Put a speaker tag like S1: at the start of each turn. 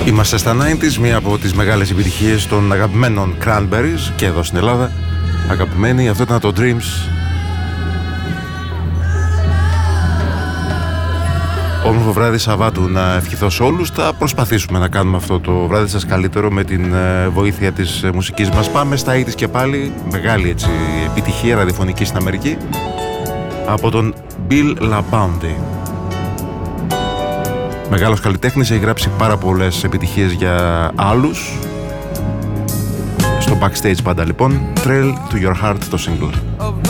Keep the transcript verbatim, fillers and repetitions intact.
S1: Είμαστε στα ενενήντα, μία από τις μεγάλες επιτυχίες των αγαπημένων Cranberries και εδώ στην Ελλάδα. Αγαπημένοι, αυτό ήταν το Dreams. Όμορφο βράδυ Σαββάτου να ευχηθώ σε όλους. Θα προσπαθήσουμε να κάνουμε αυτό το βράδυ σας καλύτερο με την βοήθεια της μουσικής μας. Πάμε στα ογδόντα και πάλι, μεγάλη έτσι επιτυχία ραδιοφωνική στην Αμερική από τον Bill LaBounty. Μεγάλος καλλιτέχνης, έχει γράψει πάρα πολλές επιτυχίες για άλλους. Στο backstage πάντα λοιπόν, Trail to Your Heart το single.